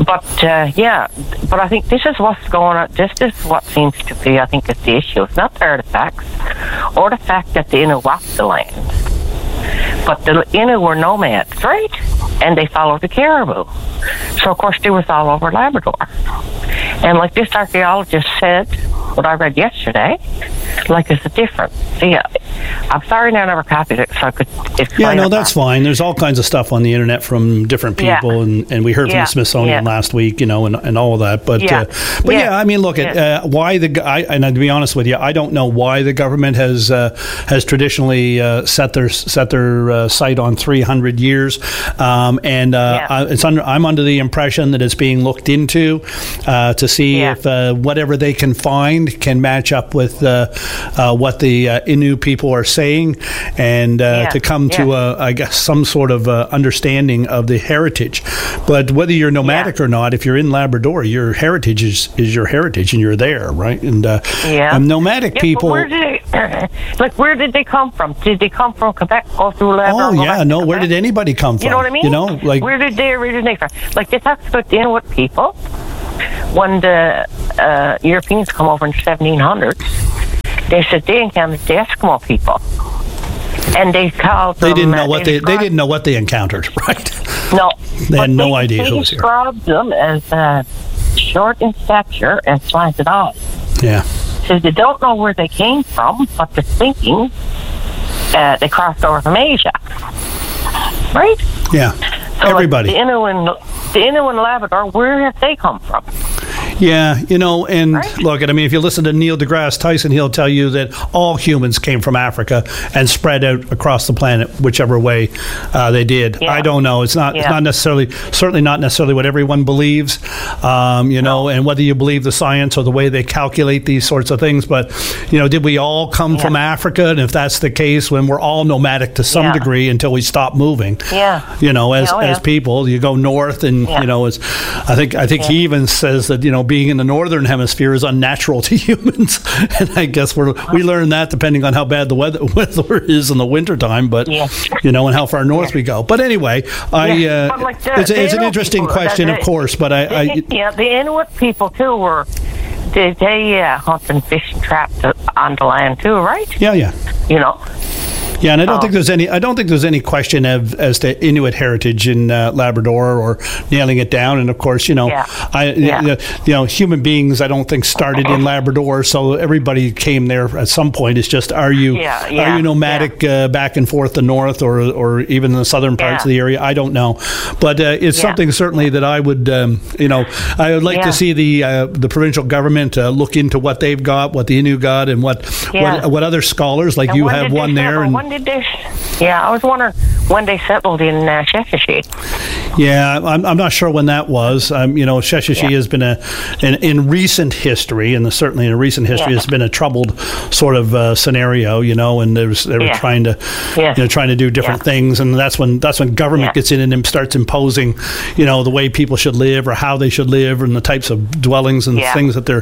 I think this is what's going on. This is what seems to be, I think, is the issue. It's not the artifacts or the fact that the Innu walked the land. But the Innu were nomads, right? And they followed the caribou. So, of course, they was all over Labrador. And like this archaeologist said, what I read yesterday, like, there's a difference. See, I'm sorry I never copied it, so I could explain. Yeah, no, that's fine. There's all kinds of stuff on the internet from different people, and we heard from the Smithsonian last week, and all of that. But I mean, look at why and to be honest with you, I don't know why the government has traditionally set their sight on 300 years, I'm under the impression that it's being looked into to see if whatever they can find can match up with what the Innu people are saying, and to come to I guess some sort of understanding of the heritage. But whether you're nomadic or not, if you're in Labrador, your heritage is your heritage, and you're there, right? And nomadic people. Where did they come from? Did they come from Quebec, go through Labrador? Oh yeah, no. Where did anybody come from? You know what I mean? You know, like, where did they originate from? Like, they talk about the Inuit people when the Europeans come over in the 1700s. They said they encountered the Eskimo people, and they called them. They didn't know what they encountered, right? No, they had no idea who was here. They described them as short in stature and slanted eyes. Yeah. So they don't know where they came from, but they're thinking they crossed over from Asia, right? Yeah. So everybody. Like the Innu and Labrador, where have they come from? Yeah, and look, I mean, if you listen to Neil deGrasse Tyson, he'll tell you that all humans came from Africa and spread out across the planet, whichever way they did. Yeah. I don't know. It's not certainly not necessarily what everyone believes, and whether you believe the science or the way they calculate these sorts of things. But, did we all come from Africa? And if that's the case, when we're all nomadic to some degree until we stop moving, as people, you go north and, I think he even says that, being in the northern hemisphere is unnatural to humans, and I guess we learn that depending on how bad the weather is in the wintertime, but and how far north we go. But anyway, it's an interesting question, of course. But the Inuit people too were they hunt and fish and trap on the land too, right? Yeah. Yeah, and I don't think there's any question as to Inuit heritage in Labrador or nailing it down. And of course, human beings I don't think started in Labrador, so everybody came there at some point. It's just are you nomadic back and forth to north or even in the southern parts of the area? I don't know, but it's something certainly that I would I would like to see the provincial government look into what they've got, what the Innu got, and what other scholars like you have one there. And I was wondering when they settled in Sheshatshiu. Yeah, I'm not sure when that was. Sheshatshiu has been in recent history, and certainly in recent history has been a troubled sort of scenario. And they were trying to do different things, and that's when government gets in and starts imposing, the way people should live or how they should live, and the types of dwellings and things that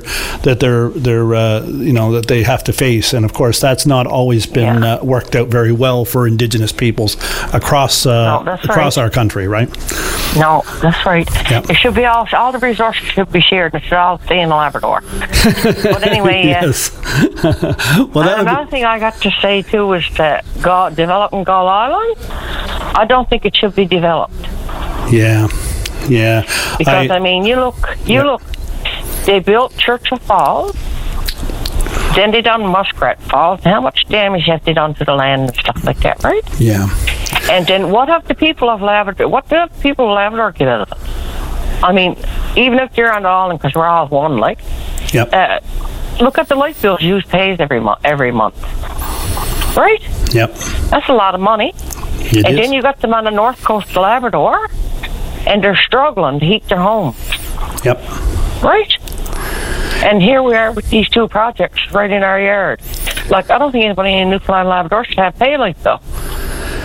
they have to face. And of course, that's not always been worked out very well for Indigenous peoples across our country, right? No, that's right. Yep. It should be all the resources should be shared. It should all stay in Labrador. But anyway, another thing I got to say too is that developing Gull Island, I don't think it should be developed. Yeah. Because you look. They built Churchill Falls. Then they done Muskrat Falls. How much damage have they done to the land and stuff like that, right? Yeah. And then what have the people of Labrador? What do the people of Labrador get out of it? I mean, even if they're on the island, because we're all one, like. Yep. Look at the light bills you pays every month, right? Yep. That's a lot of money. Then you got them on the north coast of Labrador, and they're struggling to heat their homes. Yep. Right. And here we are with these two projects right in our yard. Like, I don't think anybody in Newfoundland and Labrador should have pay like that.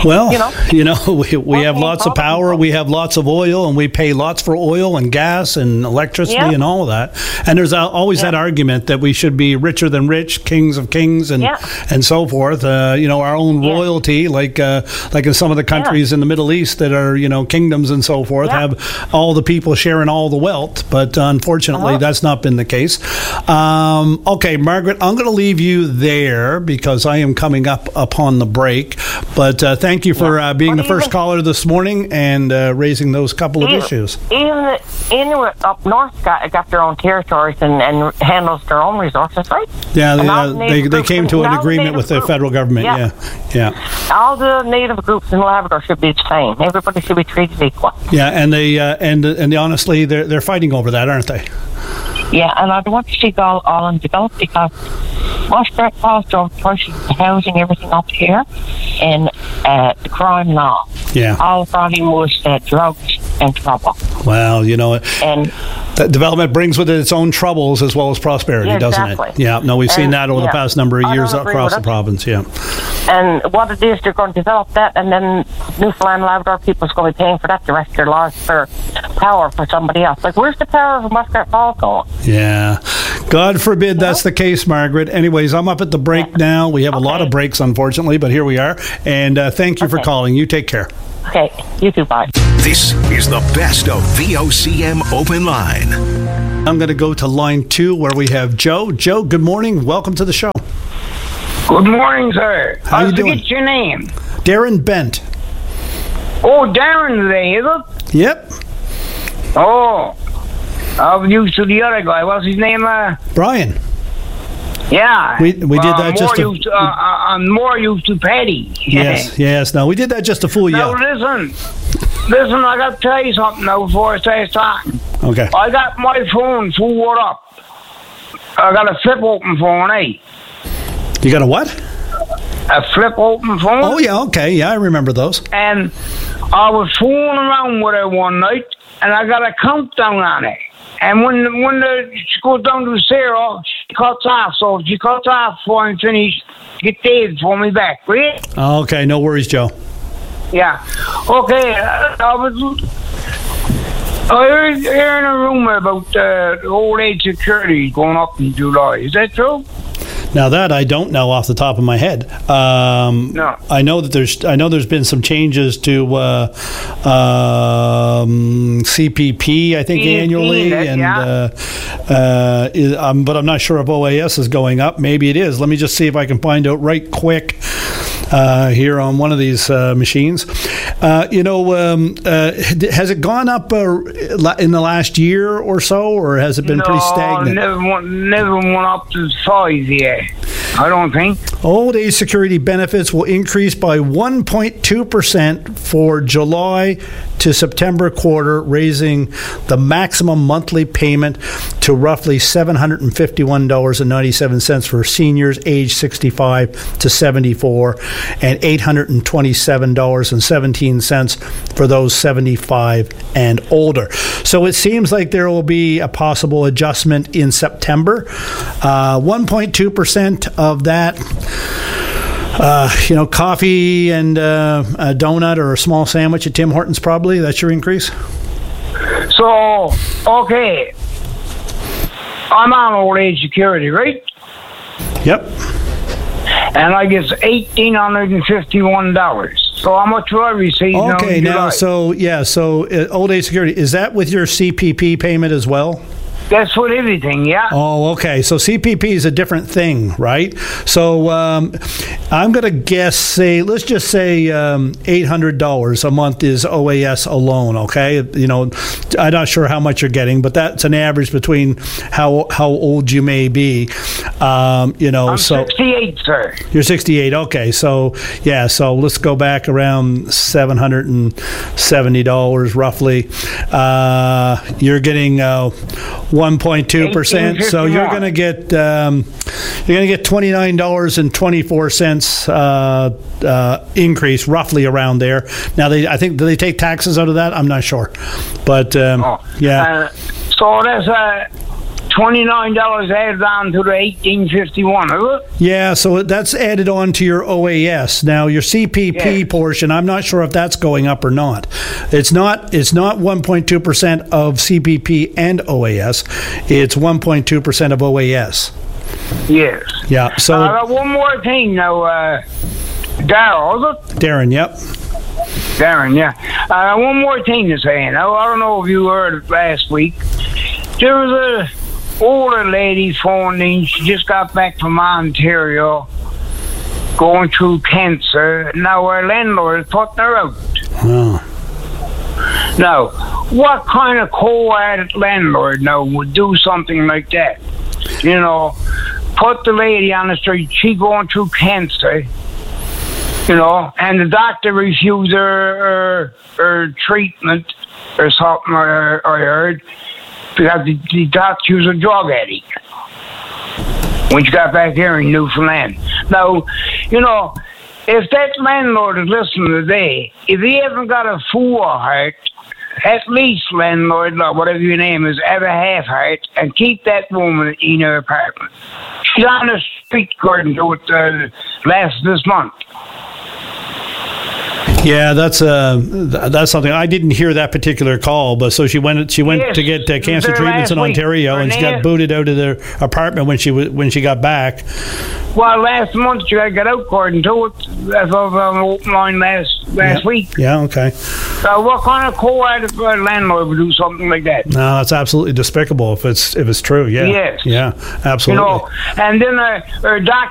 Well, we have lots of power, we have lots of oil, and we pay lots for oil and gas and electricity and all of that. And there's always that argument that we should be richer than rich, kings of kings, and so forth. Our own royalty, like in some of the countries in the Middle East that are kingdoms and so forth, have all the people sharing all the wealth. But unfortunately, that's not been the case. Okay, Margaret, I'm going to leave you there because I am coming up upon the break. But thank you for being the first caller this morning and raising those couple of issues. Even up north got their own territories and handles their own resources, right? Yeah, they came to an agreement with the federal government. Yeah. All the native groups in Labrador should be the same. Everybody should be treated equal. Yeah, and they and honestly, they're fighting over that, aren't they? Yeah, and I don't want to see all undeveloped because Muskrat Falls don't push the housing, everything up here, and the crime now. Yeah. All the problem was drugs and trouble. Well, and that development brings with it its own troubles as well as prosperity, doesn't it? Yeah, no, we've seen that over the past number of years across the province, And what it is, they're going to develop that, and then Newfoundland, Labrador people's going to be paying for that the rest of their lives for power for somebody else. Like, where's the power of Muskrat Falls going? Yeah. God forbid that's the case, Margaret. Anyways, I'm up at the break now. We have a lot of breaks, unfortunately, but here we are. And thank you for calling. You take care. Okay, you too, bye. This is the best of VOCM Open Line. I'm going to go to line 2 where we have Joe. Joe, good morning. Welcome to the show. Good morning, sir. How you doing? What's your name? Darren Bent. Oh, Darren today, is it? Yep. Oh, I'm used to the other guy. What's his name? Brian. Yeah. We did that just to... I'm more used to Paddy. Yes. No, we did that just to fool you. Now, listen, I got to tell you something now before I start talking. Okay. I got my phone full up. I got a flip open phone, eh? You got a what? A flip open phone. Oh, yeah, okay. Yeah, I remember those. And I was fooling around with it one night, and I got a countdown on it. And when she goes down to 0, she cuts off. So if she cuts off before I'm finished, get paid for me back, right? Okay, no worries, Joe. Yeah. Okay, I heard hearing a rumor about old age security going up in July. Is that true? Now that I don't know off the top of my head. No. I know that there's been some changes to CPP, I think, annually, but I'm not sure if OAS is going up. Maybe it is. Let me just see if I can find out right quick. Here on one of these machines. Has it gone up in the last year or so, or has it been pretty stagnant? Never went up to 5 yet. I don't think. Old age security benefits will increase by 1.2% for July to September quarter, raising the maximum monthly payment to roughly $751.97 for seniors aged 65 to 74 and $827.17 for those 75 and older. So it seems like there will be a possible adjustment in September. 1.2% of that, coffee and a donut or a small sandwich at Tim Hortons, probably. That's your increase? So, okay. I'm on old age security, right? Yep. And I get $1,851. So how much will I receive now? Okay, now, so old age security, is that with your CPP payment as well? That's with everything, yeah. Oh, okay. So CPP is a different thing, right? So I'm going to guess, let's just say $800 a month is OAS alone, okay? I'm not sure how much you're getting, but that's an average between how old you may be. I'm 68, sir. You're 68, okay. So let's go back around $770 roughly. You're getting 1.2%. So you're going to get $29.24 increase, roughly around there. Now I think, do they take taxes out of that? I'm not sure, but yeah. So that's $29 added on to the 1851, is it? Yeah, so that's added on to your OAS. Now your CPP portion, I'm not sure if that's going up or not. It's not 1.2% of CPP and OAS. It's 1.2% of OAS. Yes. Yeah. So I got one more thing now, Darryl, is it? Darren, yep. Darren, yeah. One more thing to say. Now, I don't know if you heard it last week. There was a older lady phoned in. She just got back from Ontario, going through cancer. Now her landlord is putting her out. Oh. Now, what kind of cold-hearted landlord now would do something like that? You know, put the lady on the street. She going through cancer. You know, and the doctor refused her treatment or something, I heard, because the doctor she was a drug addict when she got back here in Newfoundland. Now, you know, if that landlord is listening today, if he hasn't got a full heart, at least landlord, or whatever your name is, have a half heart and keep that woman in her apartment. She's on the street according to it last this month. Yeah, that's something. I didn't hear that particular call, but so she went to get cancer treatments in Ontario, and she got booted out of their apartment when she got back. Well, last month she got out according to it. That's what was on the open line last week. Yeah, okay. So what kind of cold-hearted landlord would do something like that? No, that's absolutely despicable if it's true. Yeah. Yes. Yeah, absolutely. You know, and then her doctor